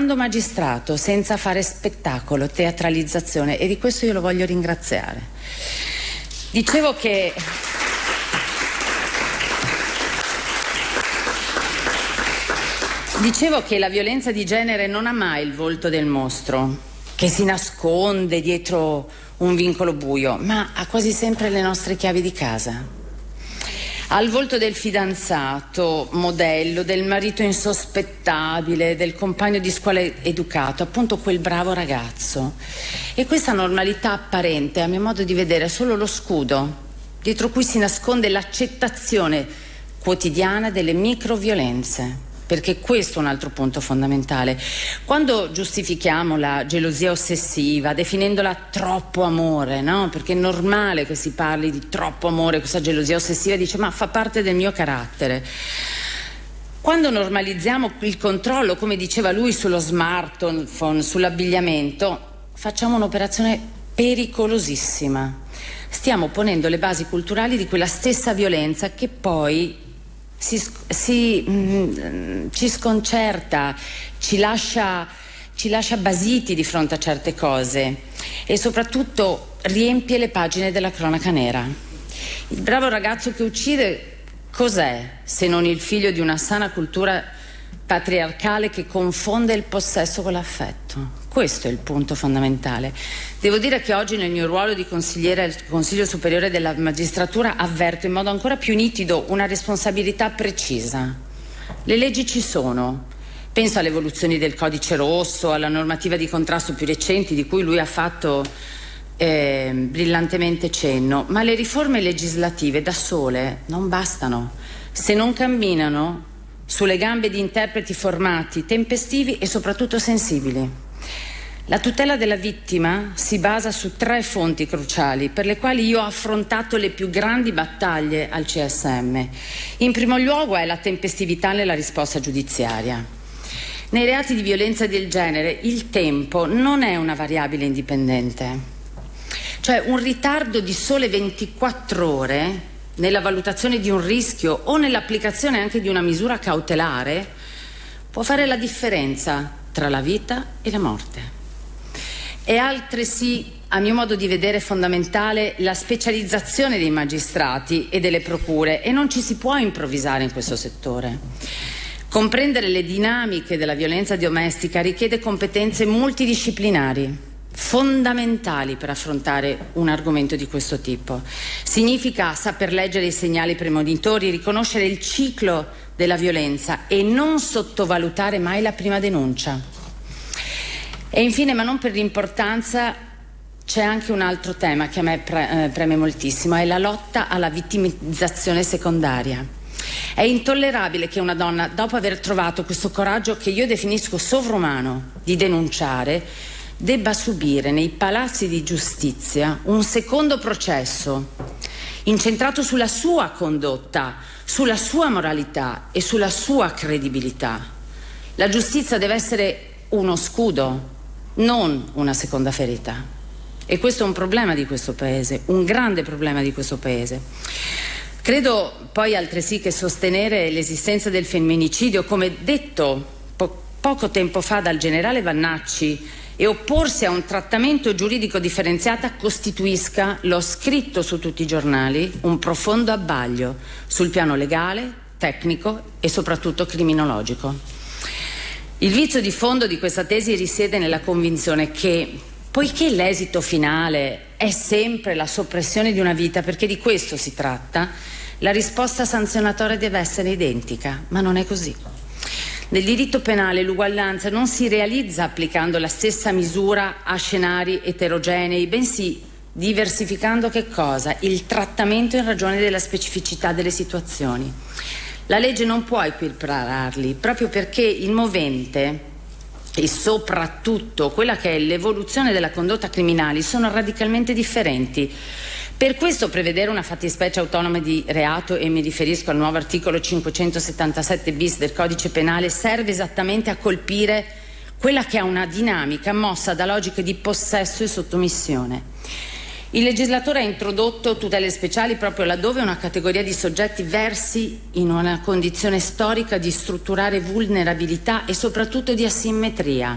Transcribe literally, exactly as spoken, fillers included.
comando magistrato, senza fare spettacolo, teatralizzazione, e di questo io lo voglio ringraziare. Dicevo che Dicevo che la violenza di genere non ha mai il volto del mostro, che si nasconde dietro un vincolo buio, ma ha quasi sempre le nostre chiavi di casa. Ha il volto del fidanzato, modello, del marito insospettabile, del compagno di scuola educato, appunto quel bravo ragazzo. E questa normalità apparente, a mio modo di vedere, è solo lo scudo dietro cui si nasconde l'accettazione quotidiana delle microviolenze. Perché questo è un altro punto fondamentale. Quando giustifichiamo la gelosia ossessiva, definendola troppo amore, no? Perché è normale che si parli di troppo amore, questa gelosia ossessiva, dice ma fa parte del mio carattere. Quando normalizziamo il controllo, come diceva lui, sullo smartphone, sull'abbigliamento, facciamo un'operazione pericolosissima. Stiamo ponendo le basi culturali di quella stessa violenza che poi Si, si, mh, ci sconcerta, ci lascia, ci lascia basiti di fronte a certe cose e soprattutto riempie le pagine della cronaca nera. Il bravo ragazzo che uccide cos'è se non il figlio di una sana cultura patriarcale che confonde il possesso con l'affetto? Questo è il punto fondamentale. Devo dire che oggi nel mio ruolo di consigliere al Consiglio Superiore della Magistratura avverto in modo ancora più nitido una responsabilità precisa. Le leggi ci sono. Penso alle evoluzioni del Codice Rosso, alla normativa di contrasto più recenti di cui lui ha fatto eh, brillantemente cenno, ma le riforme legislative da sole non bastano se non camminano sulle gambe di interpreti formati, tempestivi e soprattutto sensibili. La tutela della vittima si basa su tre fonti cruciali per le quali io ho affrontato le più grandi battaglie al C S M. In primo luogo è la tempestività nella risposta giudiziaria. Nei reati di violenza del genere il tempo non è una variabile indipendente. Cioè un ritardo di sole ventiquattro ore nella valutazione di un rischio o nell'applicazione anche di una misura cautelare può fare la differenza tra la vita e la morte. È altresì, a mio modo di vedere, fondamentale la specializzazione dei magistrati e delle procure e non ci si può improvvisare in questo settore. Comprendere le dinamiche della violenza domestica richiede competenze multidisciplinari, fondamentali per affrontare un argomento di questo tipo. Significa saper leggere i segnali premonitori, riconoscere il ciclo della violenza e non sottovalutare mai la prima denuncia. E infine, ma non per l'importanza, c'è anche un altro tema che a me pre- eh, preme moltissimo, è la lotta alla vittimizzazione secondaria. È intollerabile che una donna, dopo aver trovato questo coraggio che io definisco sovrumano di denunciare, debba subire nei palazzi di giustizia un secondo processo incentrato sulla sua condotta, sulla sua moralità e sulla sua credibilità. La giustizia deve essere uno scudo, non una seconda ferita. E questo è un problema di questo Paese, un grande problema di questo Paese. Credo poi altresì che sostenere l'esistenza del femminicidio, come detto po- poco tempo fa dal generale Vannacci, e opporsi a un trattamento giuridico differenziato costituisca, l'ho scritto su tutti i giornali, un profondo abbaglio sul piano legale, tecnico e soprattutto criminologico. Il vizio di fondo di questa tesi risiede nella convinzione che, poiché l'esito finale è sempre la soppressione di una vita, perché di questo si tratta, la risposta sanzionatoria deve essere identica, ma non è così. Nel diritto penale l'uguaglianza non si realizza applicando la stessa misura a scenari eterogenei, bensì diversificando che cosa? Il trattamento in ragione della specificità delle situazioni. La legge non può equipararli, proprio perché il movente e soprattutto quella che è l'evoluzione della condotta criminale sono radicalmente differenti. Per questo prevedere una fattispecie autonoma di reato, e mi riferisco al nuovo articolo cinquecentosettantasette bis del Codice Penale, serve esattamente a colpire quella che è una dinamica mossa da logiche di possesso e sottomissione. Il legislatore ha introdotto tutele speciali proprio laddove una categoria di soggetti versi in una condizione storica di strutturale vulnerabilità e soprattutto di asimmetria.